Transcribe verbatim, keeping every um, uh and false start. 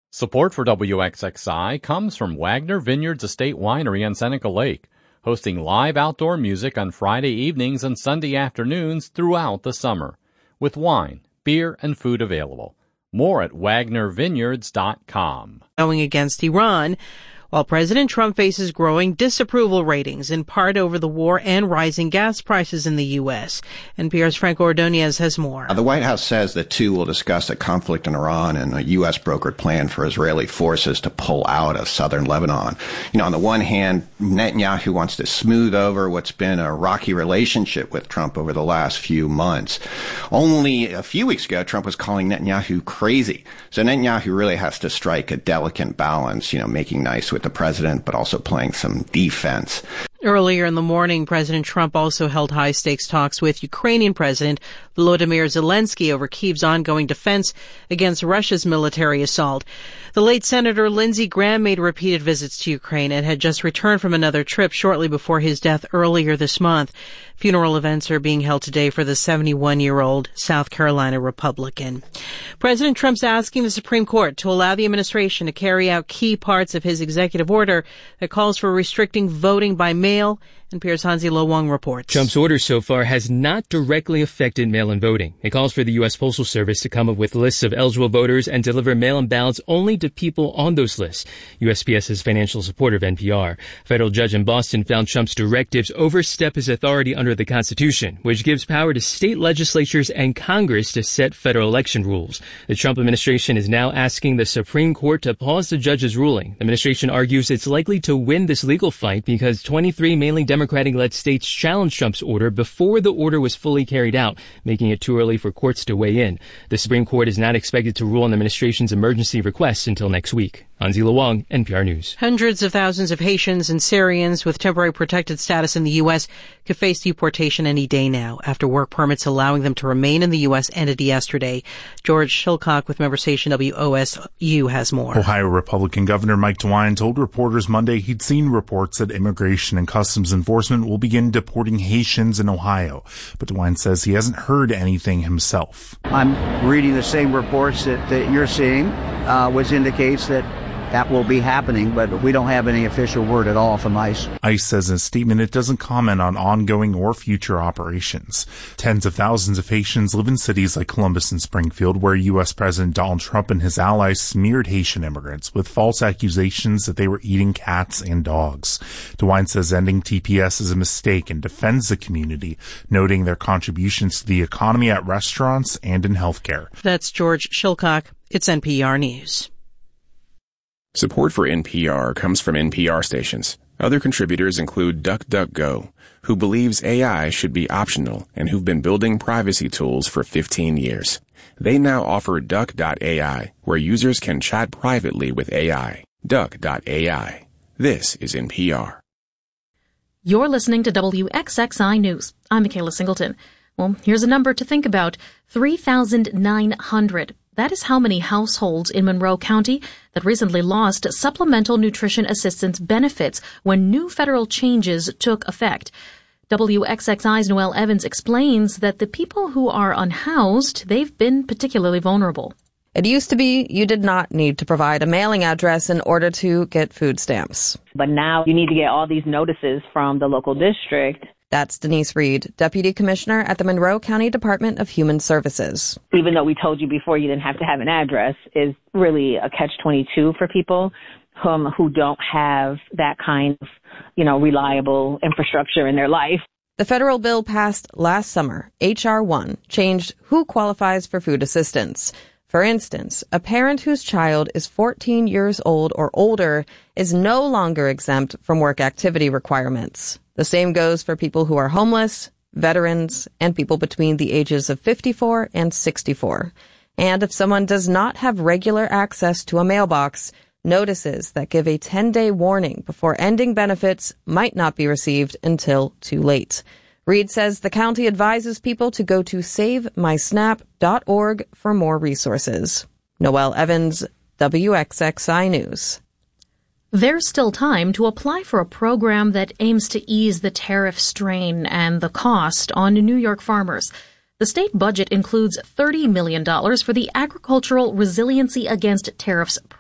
Support for W X X I comes from Wagner Vineyards Estate Winery on Seneca Lake, hosting live outdoor music on Friday evenings and Sunday afternoons throughout the summer, with wine, beer, and food available. More at wagner vineyards dot com. Going against Iran, while President Trump faces growing disapproval ratings, in part over the war and rising gas prices in the U S. N P R's Franco Ordonez has more. The White House says the two will discuss a conflict in Iran and a U S brokered plan for Israeli forces to pull out of southern Lebanon. You know, on the one hand, Netanyahu wants to smooth over what's been a rocky relationship with Trump over the last few months. Only a few weeks ago, Trump was calling Netanyahu crazy. So Netanyahu really has to strike a delicate balance, you know, making nice with the president, but also playing some defense. Earlier in the morning, President Trump also held high-stakes talks with Ukrainian President Volodymyr Zelensky over Kyiv's ongoing defense against Russia's military assault. The late Senator Lindsey Graham made repeated visits to Ukraine and had just returned from another trip shortly before his death earlier this month. Funeral events are being held today for the seventy-one-year-old South Carolina Republican. President Trump's asking the Supreme Court to allow the administration to carry out key parts of his executive order that calls for restricting voting by mail. N P R's Hansi Lo Wang reports. Trump's order so far has not directly affected mail-in voting. It calls for the U S Postal Service to come up with lists of eligible voters and deliver mail-in ballots only to people on those lists. U S P S is financial supporter of N P R. A federal judge in Boston found Trump's directives overstep his authority under the Constitution, which gives power to state legislatures and Congress to set federal election rules. The Trump administration is now asking the Supreme Court to pause the judge's ruling. The administration argues it's likely to win this legal fight because twenty-three mainly Democratic-led states challenged Trump's order before the order was fully carried out, making it too early for courts to weigh in. The Supreme Court is not expected to rule on the administration's emergency requests until next week. Hansi Lo Wang, N P R News. Hundreds of thousands of Haitians and Syrians with temporary protected status in the U S could face deportation any day now after work permits allowing them to remain in the U S ended yesterday. George Shilcock with member station W O S U has more. Ohio Republican Governor Mike DeWine told reporters Monday he'd seen reports that Immigration and Customs Enforcement will begin deporting Haitians in Ohio. But DeWine says he hasn't heard anything himself. I'm reading the same reports that, that you're seeing, uh, which indicates that that will be happening, but we don't have any official word at all from ICE. ICE says in a statement it doesn't comment on ongoing or future operations. Tens of thousands of Haitians live in cities like Columbus and Springfield, where U S President Donald Trump and his allies smeared Haitian immigrants with false accusations that they were eating cats and dogs. DeWine says ending T P S is a mistake and defends the community, noting their contributions to the economy at restaurants and in healthcare. That's George Shilcock. It's N P R News. Support for N P R comes from N P R stations. Other contributors include DuckDuckGo, who believes A I should be optional and who've been building privacy tools for fifteen years. They now offer Duck dot A I, where users can chat privately with A I. Duck dot A I. This is N P R. You're listening to W X X I News. I'm Michaela Singleton. Well, here's a number to think about. three thousand nine hundred. That is how many households in Monroe County that recently lost supplemental nutrition assistance benefits when new federal changes took effect. W X X I's Noelle Evans explains that the people who are unhoused, they've been particularly vulnerable. It used to be you did not need to provide a mailing address in order to get food stamps. But now you need to get all these notices from the local district. That's Denise Reed, Deputy Commissioner at the Monroe County Department of Human Services. Even though we told you before you didn't have to have an address, is really a catch twenty-two for people whom, who don't have that kind of, you know, reliable infrastructure in their life. The federal bill passed last summer, H R one, changed who qualifies for food assistance. For instance, a parent whose child is fourteen years old or older is no longer exempt from work activity requirements. The same goes for people who are homeless, veterans, and people between the ages of fifty-four and sixty-four. And if someone does not have regular access to a mailbox, notices that give a ten-day warning before ending benefits might not be received until too late. Reed says the county advises people to go to save my snap dot org for more resources. Noelle Evans, W X X I News. There's still time to apply for a program that aims to ease the tariff strain and the cost on New York farmers. The state budget includes thirty million dollars for the Agricultural Resiliency Against Tariffs